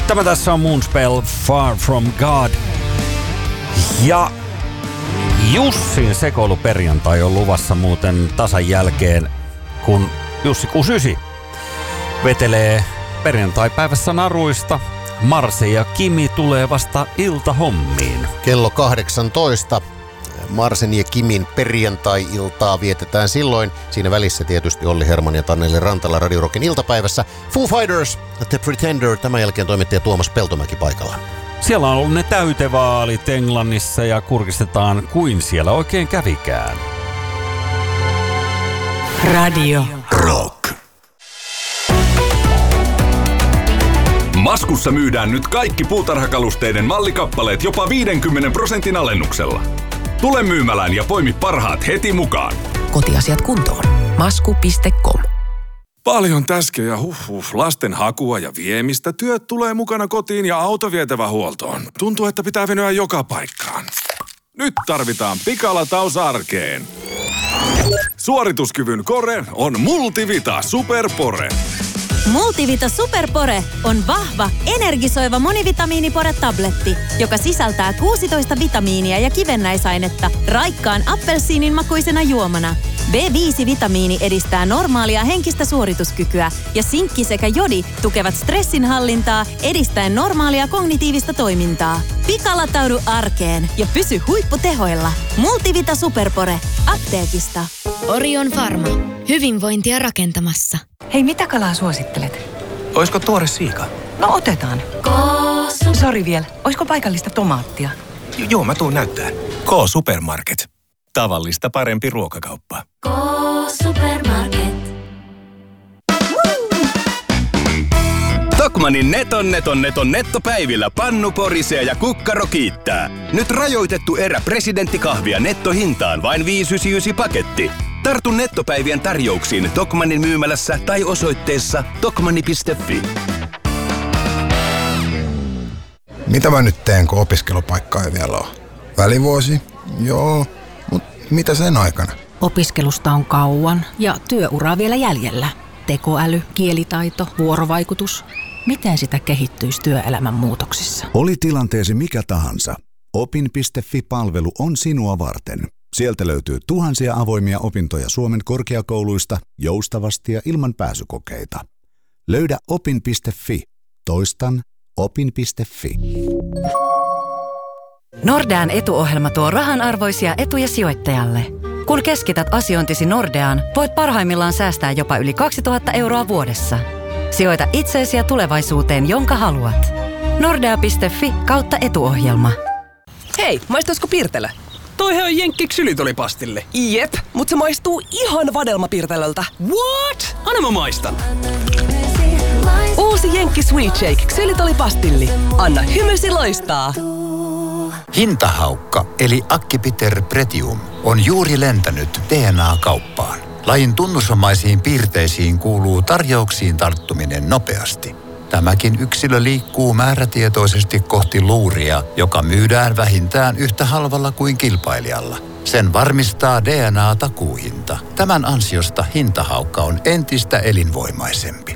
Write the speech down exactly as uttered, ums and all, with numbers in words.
Tämä tässä on Moonspell, Far From God. Ja Jussin sekoiluperjantai on luvassa muuten tasan jälkeen, kun Jussi kuusikymmentäyhdeksän vetelee perjantai-päivässä naruista. Marse ja Kimi tulee vasta iltahommiin. Kello kahdeksantoista Marsen ja Kimin perjantai-iltaa vietetään silloin. Siinä välissä tietysti Olli Herman ja Tanneli Rantala Radio Rockin iltapäivässä. Foo Fighters, The Pretender, tämän jälkeen toimittaja Tuomas Peltomäki paikalla. Siellä on ollut ne täytevaalit Englannissa ja kurkistetaan kuin siellä oikein kävikään. Radio Rock. Maskussa myydään nyt kaikki puutarhakalusteiden mallikappaleet jopa viidenkymmenen prosentin alennuksella. Tule myymälään ja poimi parhaat heti mukaan. Kotiasiat kuntoon. masku piste com. Paljon täskejä, huh huh, lasten hakua ja viemistä. Työt tulee mukana kotiin ja auto vietävä huoltoon. Tuntuu, että pitää venyä joka paikkaan. Nyt tarvitaan pikalataus arkeen. Suorituskyvyn kore on Multivita Superpore. Multivita Superpore on vahva, energisoiva monivitamiinipore-tabletti, joka sisältää kuusitoista vitamiinia ja kivennäisainetta raikkaan appelsiinin makuisena juomana. B viisi -vitamiini edistää normaalia henkistä suorituskykyä ja sinkki sekä jodi tukevat stressinhallintaa edistäen normaalia kognitiivista toimintaa. Pikalataudu arkeen ja pysy huipputehoilla. Multivita Superpore. Apteekista. Orion Pharma. Hyvinvointia rakentamassa. Hei, mitä kalaa suosittelet? Oisko tuore siika? No otetaan. Sori vielä, oisko paikallista tomaattia? J- joo, mä tuun näyttää. K-Supermarket. Tavallista parempi ruokakauppa. K-Supermarket. Tokmannin neton neton neton nettopäivillä pannu porisee ja kukkaro kiittää. Nyt rajoitettu erä presidenttikahvia nettohintaan vain viisi yhdeksänkymmentäyhdeksän paketti. Tartu nettopäivien tarjouksiin Tokmannin myymälässä tai osoitteessa tokmanni piste fi. Mitä mä nyt teen, kun opiskelupaikkaa ei vielä ole? Välivuosi? Joo, mutta mitä sen aikana? Opiskelusta on kauan ja työuraa vielä jäljellä. Tekoäly, kielitaito, vuorovaikutus. Miten sitä kehittyisi työelämän muutoksissa? Oli tilanteesi mikä tahansa, opin piste fi-palvelu on sinua varten. Sieltä löytyy tuhansia avoimia opintoja Suomen korkeakouluista joustavasti ja ilman pääsykokeita. Löydä opin piste fi. Toistan opin piste fi. Nordean etuohjelma tuo rahanarvoisia etuja sijoittajalle. Kun keskität asiointisi Nordeaan, voit parhaimmillaan säästää jopa yli kaksituhatta euroa vuodessa. Sijoita itseesi ja tulevaisuuteen, jonka haluat. Nordea piste fi kautta etuohjelma. Hei, maistuisiko Pirtelö? Toihan on Jenkki ksylitolipastille. Jep, mutta se maistuu ihan vadelmapirtelöltä. What? Anna mä maistan. Uusi Jenkki Sweet Shake ksylitolipastilli. Anna hymysi loistaa. Hintahaukka eli Acipiter pretium on juuri lentänyt D N A-kauppaan. Lajin tunnusomaisiin piirteisiin kuuluu tarjouksiin tarttuminen nopeasti. Tämäkin yksilö liikkuu määrätietoisesti kohti luuria, joka myydään vähintään yhtä halvalla kuin kilpailijalla. Sen varmistaa D N A-takuuhinta. Tämän ansiosta hintahaukka on entistä elinvoimaisempi.